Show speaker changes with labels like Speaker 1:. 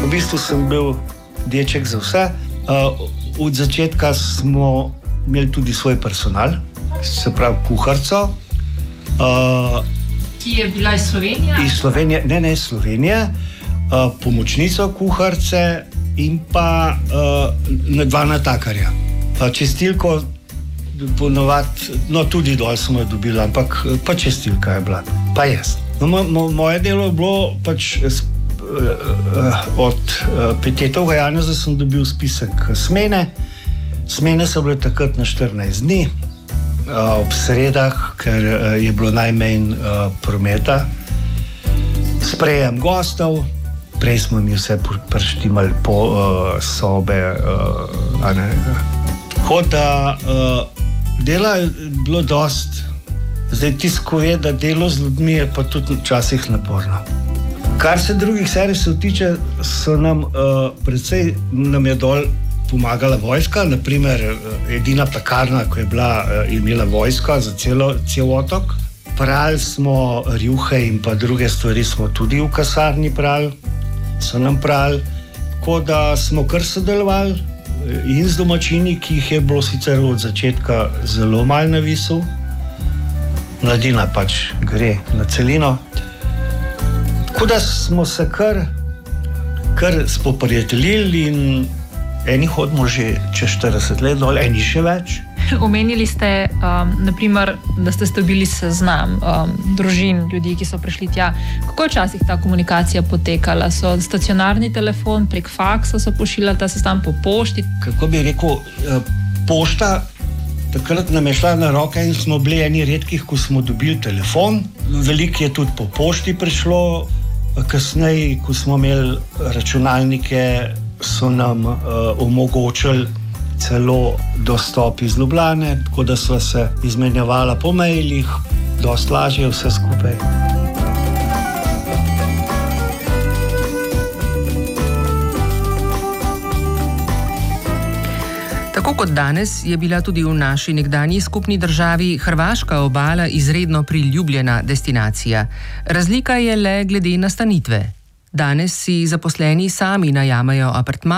Speaker 1: V bistvu sem bil deček za vse. Od začetka smo imeli tudi svoj personal, se pravi kuharico.
Speaker 2: Ki je bila iz Slovenije?
Speaker 1: Iz Slovenije, ne iz Slovenije, pomočnico kuharice in pa dva natakarja. Čistilko ponovadi, no tudi dol smo jo dobili, ampak pa čistilka je bila, pa jaz. No, moje delo je bilo pač od Petetovega Janeza sem dobil spisek smene. Smene so bile takrat na 14 dni, ob sredah, ker je bilo najmanj prometa. Sprejem gostov, prej smo mi vse prištimali po sobe. Dela je bilo dost. Zdaj tisto ve, da delo z ljudmi je pa tudi včasih naporno. Kar se drugih servisov tiče, so nam precej nam je dol pomagala vojska, naprimer edina pekarna, ko je bila, imela vojska za cel otok. Prali smo rjuhe in pa druge stvari smo tudi v kasarni prali, so nam prali, tako da smo kar sodelovali in z domačini, ki jih je bilo sicer od začetka zelo malo na visu. Mladina pač gre na celino. Tako da smo se kar spoprijateljili in eni hodimo že čez 40 let dol, eni še več.
Speaker 2: Omenili ste, naprimer, da ste dobili seznam družin, ljudi, ki so prišli tja. Kako je včasih ta komunikacija potekala? So stacionarni telefon, prek faksa so pošiljali ta seznam, po pošti?
Speaker 1: Kako bi rekel, pošta takrat nam je šla na roke in smo bili eni redkih, ko smo dobili telefon. Veliko je tudi po pošti prišlo. Kasneje, ko smo imeli računalnike, so nam omogočili celo dostop iz Ljubljane, tako da sva se izmenjevala po mailih, dosti lažje vse skupaj.
Speaker 3: Tako kot danes je bila tudi v naši nekdanji skupni državi hrvaška obala izredno priljubljena destinacija. Razlika je le glede nastanitve. Danes si zaposleni sami najamajo apartma